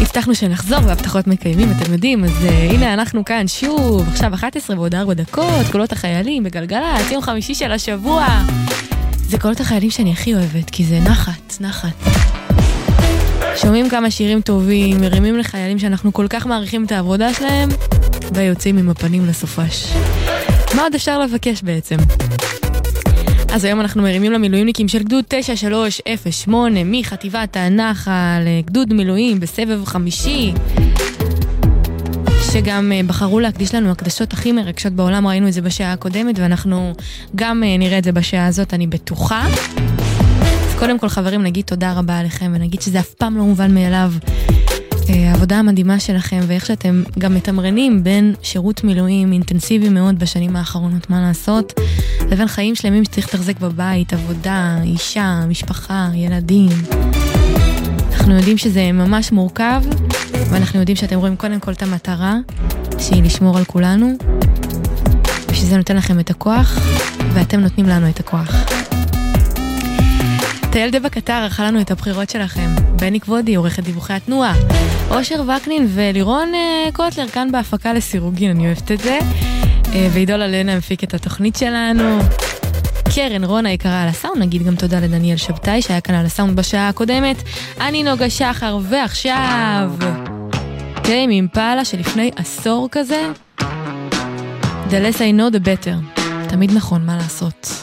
הבטחנו שנחזור והבטחות מקיימים, אתם יודעים, אז הנה אנחנו כאן שוב, עכשיו 11 ועוד 4 דקות, קולות החיילים בגלגלת, יום חמישי של השבוע. זה קולות החיילים שאני הכי אוהבת, כי זה נחת. שומעים כמה שירים טובים, מרימים לחיילים שאנחנו כל כך מעריכים את העבודה שלהם, ויוצאים עם הפנים לסופש. מה עוד אפשר לבקש בעצם? אז היום אנחנו מרימים למילואימניקים של גדוד 9308 מחטיבת הנחל לגדוד מילואים בסבב חמישי, שגם בחרו להקדיש לנו הקדשות הכי מרגשות בעולם. ראינו את זה בשעה הקודמת ואנחנו גם נראה את זה בשעה הזאת, אני בטוחה. אז קודם כל חברים, נגיד תודה רבה עליכם ונגיד שזה אף פעם לא מובן מאליו, העבודה המדהימה שלכם ואיך שאתם גם מתמרנים בין שירות מילואים אינטנסיבי מאוד בשנים האחרונות, מה לעשות, לבין חיים שלמים שצריך לתחזק בבית, עבודה, אישה, משפחה, ילדים. אנחנו יודעים שזה ממש מורכב, ואנחנו יודעים שאתם רואים קודם כל את המטרה, שהיא לשמור על כולנו, ושזה נותן לכם את הכוח, ואתם נותנים לנו את הכוח. טייל דבק קטר ערכה לנו את הבחירות שלכם. בני כבודי, עורכת דיווחי התנועה. אושר וקנין ולירון קוטלר כאן בהפקה לסירוגין, אני אוהבת את זה. ועידול אלנה המפיק את התוכנית שלנו. קרן רונה יקרה על הסאונד, נגיד גם תודה לדניאל שבתאי שהיה כאן על הסאונד בשעה הקודמת. אני נוגה שחר, ועכשיו טיים אימפלה שלפני עשור כזה. The less I know the better. תמיד נכון, מה לעשות.